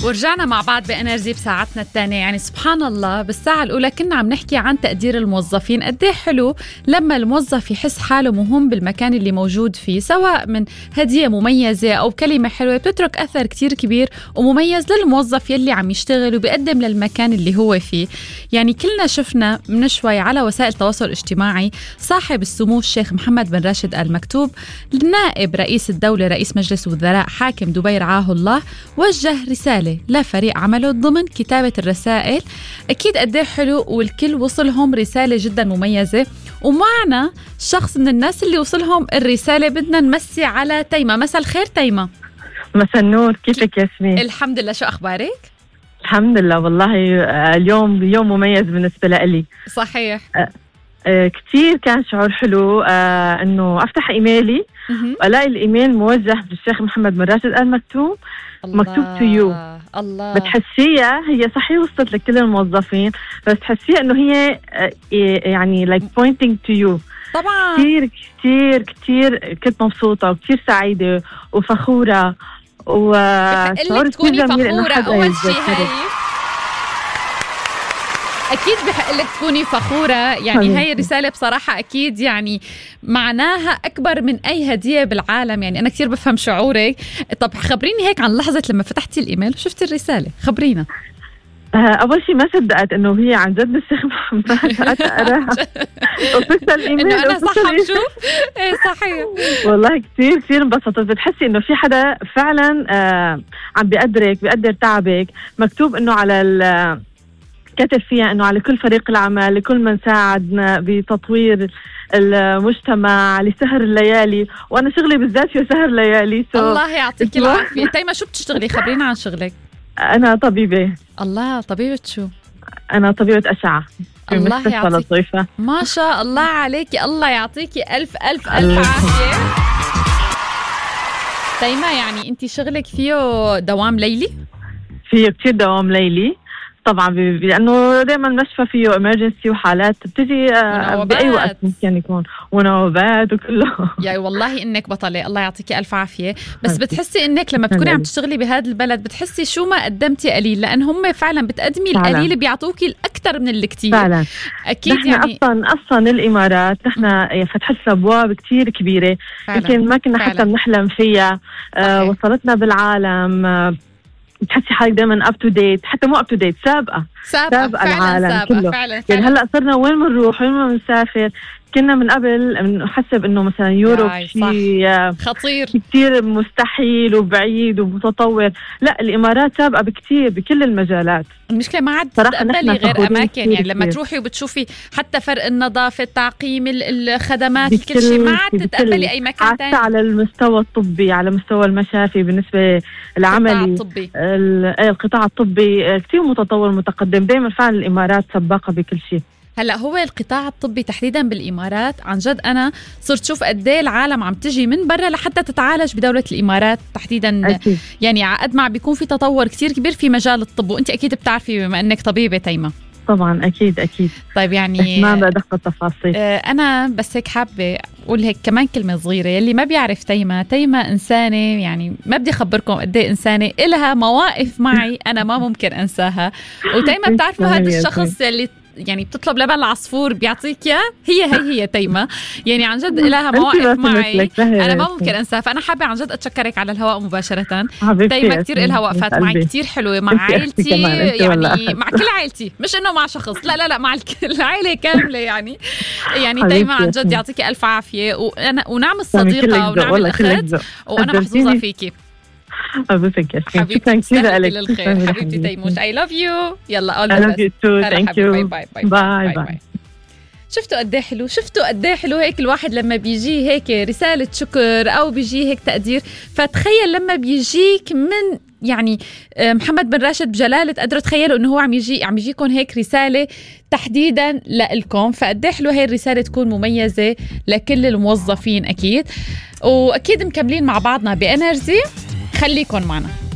ورجعنا مع بعض بإنرجي بساعتنا الثانية. يعني سبحان الله بالساعة الأولى كنا عم نحكي عن تقدير الموظفين، قديه حلو لما الموظف يحس حاله مهم بالمكان اللي موجود فيه، سواء من هدية مميزة أو كلمة حلوة بتترك أثر كتير كبير ومميز للموظف يلي عم يشتغل وبيقدم للمكان اللي هو فيه. يعني كلنا شفنا من شوي على وسائل التواصل الاجتماعي صاحب السمو الشيخ محمد بن راشد آل مكتوم نائب رئيس الدولة رئيس مجلس وزراء حاكم دبي رعاه الله وجه رسالة لفريق عمله ضمن كتابة الرسائل. أكيد قديه حلو والكل وصلهم رسالة جدا مميزة، ومعنا شخص من الناس اللي وصلهم الرسالة. بدنا نمسي على تيمة. مساء الخير تيمة. مساء النور، كيفك ياسمين؟ الحمد لله، شو أخبارك؟ الحمد لله والله. اليوم يوم مميز بالنسبة لي. صحيح. كتير كان شعور حلو انه افتح ايميلي والاقي الايميل موجه للشيخ محمد بن راشد آل مكتوم مكتوب تو يو. الله. بتحسيها هي صحيح وصلت لكل الموظفين، بس تحسيها انه هي يعني like pointing to you. طبعا كتير كتير كتير كنت مبسوطة وكتير سعيدة وفخورة، وشعور كتير جميل انه حدا أول شيء هاي أكيد بحق لك تكوني فخورة. يعني هاي الرسالة بصراحة أكيد يعني معناها أكبر من أي هدية بالعالم. يعني أنا كتير بفهم شعورك. طب خبريني هيك عن لحظة لما فتحتي الإيميل وشفتي الرسالة، خبرينا. أول شيء ما صدقت إنه هي عن جد الشيخ محمد. أقراها وفتح الإيميل إنه أنا صح عم شوف. إيه صحيح والله كتير كتير انبسطت. بتحسي إنه في حدا فعلا عم بيقدر تعبك. مكتوب إنه على كتب فيها إنه على كل فريق العمل، لكل من ساعدنا بتطوير المجتمع، لسهر الليالي، وأنا شغلي بالذات في سهر ليالي. الله يعطيك العافية. تيمة شو بتشتغلي؟ خبرينا عن شغلك. أنا طبيبة. الله، طبيبة شو؟ أنا طبيبة أشعة. الله يعطيك. ما شاء الله عليكي، الله يعطيكي ألف ألف ألف عافية. تيمة يعني أنت شغلك فيه دوام ليلي؟ فيه كتير دوام ليلي طبعا، لأنه دائما المشفى فيه إمرجنسي وحالات بتجي بأي وقت ممكن يكون، ونوبات وكله. يا والله إنك بطلة، الله يعطيكي ألف عافية. بس بتحسي إنك لما بتكوني عم تشتغلي بهذا البلد بتحسي شو ما قدمتي قليل، لأن هم فعلا بتقدمي القليل بيعطوكي الأكثر من الكتير. فعلا أكيد. نحن يعني أصلا الإمارات نحن فتحت أبواب كتير كبيرة يمكن ما كنا حتى بنحلم فيها. وصلتنا بالعالم. بتحسي حالك دائما up to date، حتى مو up to date، سابقة العالم كله. فعلا. يعني هلأ صرنا وين منروح وين ما بنسافر. كنا من قبل نحسب انه مثلا يوروب شيء خطير كتير مستحيل وبعيد ومتطور. لا، الامارات سابقه بكتير بكل المجالات. المشكله ما عاد تتقبلي غير اماكن. يعني لما تروحي وبتشوفي حتى فرق النظافه، التعقيم، الخدمات، كل شيء ما عاد تتقبلي اي مكان ثاني. حتى على المستوى الطبي، على مستوى المشافي، بالنسبه العملي القطاع الطبي كتير متطور متقدم. دائما فعلا الامارات سباقه بكل شيء. هلا هو القطاع الطبي تحديدا بالامارات عن جد انا صرت شوف قد ايه العالم عم تجي من برا لحتى تتعالج بدوله الامارات تحديدا. أكيد. يعني عقد ما بيكون في تطور كتير كبير في مجال الطب، وانت اكيد بتعرفي بما انك طبيبه تيمة. طبعا اكيد. طيب يعني ما بدي ادخل تفاصيل. انا بس هيك حابه اقول هيك كمان كلمه صغيره. يلي ما بيعرف تيمة انسانه، يعني ما بدي اخبركم قد ايه انسانه، إلها مواقف معي انا ما ممكن انساها. وتيمة بتعرفوا هذا الشخص اللي يعني بتطلب لبن العصفور بيعطيك اياه، هي تيمة. يعني عن جد لها مواقف معي انا ما ممكن انساها. فانا حابه عن جد اتشكرك على الهواء مباشره. تيمة كتير لها وقفات معي كتير حلوه مع عائلتي. يعني مع كل عائلتي، مش انه مع شخص، لا مع العائله كامله. يعني تيمة عن جد يعطيك الف عافيه. وانا ونعم الصديقه ونعم الاخت، وانا محظوظه فيكي. حبيبتي شكرا كثير لك. حبيبتي تيموش، I love you. يلا all the best. Thank you. باي. شفتوا قد ايه حلو هيك الواحد لما بيجي هيك رسالة شكر أو بيجي هيك تقدير. فتخيل لما بيجيك من يعني محمد بن راشد بجلالة قدره، تخيلوا إنه هو عم يجيكم هيك رسالة تحديدا لإلكم. فقد ايه حلو هاي الرسالة تكون مميزة لكل الموظفين أكيد. وأكيد مكملين مع بعضنا بإنرجي، خليكن معنا.